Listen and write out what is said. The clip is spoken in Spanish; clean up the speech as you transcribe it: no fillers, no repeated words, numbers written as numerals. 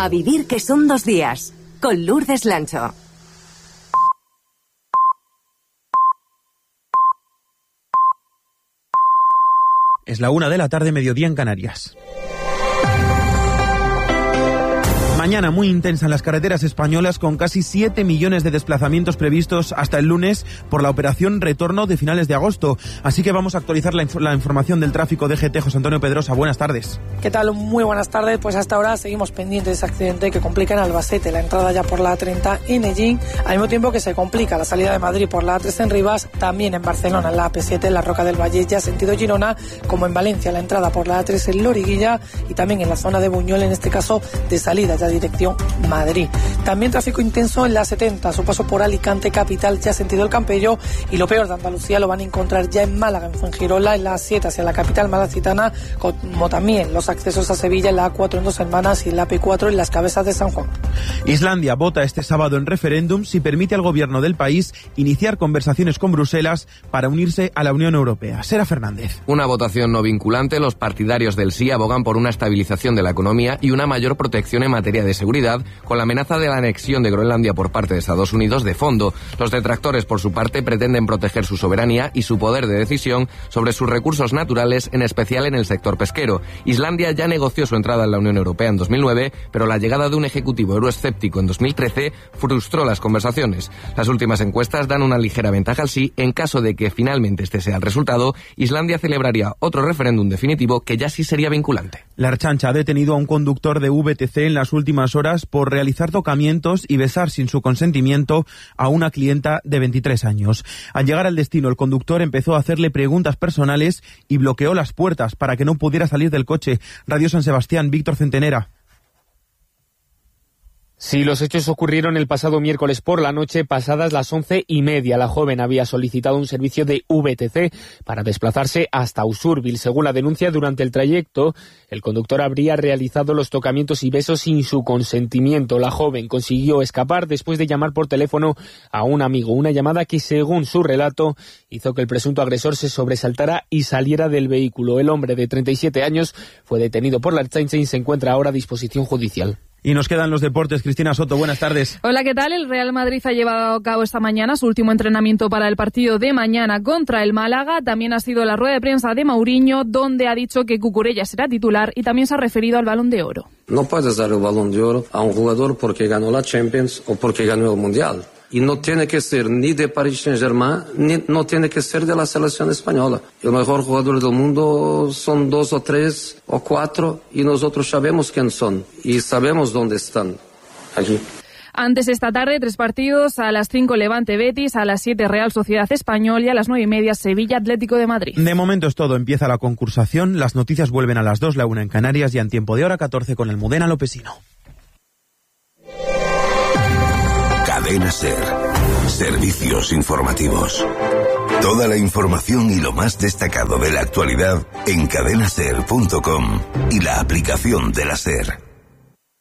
A vivir que son 2 días, con Lourdes Lancho. Es la 1 p.m, mediodía en Canarias. Mañana muy intensa en las carreteras españolas, con casi 7 millones de desplazamientos previstos hasta el lunes por la operación retorno de finales de agosto. Así que vamos a actualizar la información del tráfico de GT. José Antonio Pedrosa, buenas tardes. ¿Qué tal? Muy buenas tardes. Pues hasta ahora seguimos pendientes de ese accidente que complica en Albacete la entrada ya por la A30 en Ellín, al mismo tiempo que se complica la salida de Madrid por la A3 en Rivas, también en Barcelona en la AP7 en la Roca del Valle ya sentido Girona, como en Valencia la entrada por la A3 en Loriguilla y también en la zona de Buñol, en este caso de salida ya dirección Madrid. También tráfico intenso en la 70, su paso por Alicante capital ya sentido el Campello, y lo peor de Andalucía lo van a encontrar ya en Málaga, en Fuengirola, en la 7 hacia la capital malacitana, como también los accesos a Sevilla en la A4 en Dos Hermanas y en la P4 en las Cabezas de San Juan. Islandia vota este sábado en referéndum si permite al gobierno del país iniciar conversaciones con Bruselas para unirse a la Unión Europea. Sera Fernández. Una votación no vinculante. Los partidarios del sí abogan por una estabilización de la economía y una mayor protección en materia de seguridad, con la amenaza de la anexión de Groenlandia por parte de Estados Unidos de fondo. Los detractores, por su parte, pretenden proteger su soberanía y su poder de decisión sobre sus recursos naturales, en especial en el sector pesquero. Islandia ya negoció su entrada en la Unión Europea en 2009, pero la llegada de un ejecutivo euroescéptico en 2013 frustró las conversaciones. Las últimas encuestas dan una ligera ventaja al sí. En caso de que finalmente este sea el resultado, Islandia celebraría otro referéndum definitivo que ya sí sería vinculante. La Ertzaintza ha detenido a un conductor de VTC en las últimas horas por realizar tocamientos y besar sin su consentimiento a una clienta de 23 años. Al llegar al destino, el conductor empezó a hacerle preguntas personales y bloqueó las puertas para que no pudiera salir del coche. Radio San Sebastián, Víctor Centenera. Sí, los hechos ocurrieron el pasado miércoles por la noche, pasadas las 11:30. La joven había solicitado un servicio de VTC para desplazarse hasta Usurbil. Según la denuncia, durante el trayecto, el conductor habría realizado los tocamientos y besos sin su consentimiento. La joven consiguió escapar después de llamar por teléfono a un amigo. Una llamada que, según su relato, hizo que el presunto agresor se sobresaltara y saliera del vehículo. El hombre de 37 años fue detenido por la Ertzaintza y se encuentra ahora a disposición judicial. Y nos quedan los deportes. Cristina Soto, buenas tardes. Hola, ¿qué tal? El Real Madrid ha llevado a cabo esta mañana su último entrenamiento para el partido de mañana contra el Málaga. También ha sido la rueda de prensa de Mourinho, donde ha dicho que Cucurella será titular y también se ha referido al Balón de Oro. No puedes dar el Balón de Oro a un jugador porque ganó la Champions o porque ganó el Mundial. Y no tiene que ser ni de Paris Saint-Germain, ni no tiene que ser de la selección española. El mejor jugador del mundo son 2 o 3 o 4 y nosotros sabemos quién son y sabemos dónde están, aquí. Antes esta tarde, 3 partidos: a las 5 Levante Betis, a las 7 Real Sociedad Español y a las 9:30 Sevilla Atlético de Madrid. De momento es todo, empieza la concursación, las noticias vuelven a las 2, la 1 en Canarias, y en tiempo de hora 14 con el Mudena Lopesino. Cadena SER. Servicios informativos. Toda la información y lo más destacado de la actualidad en cadenaser.com y la aplicación de la SER.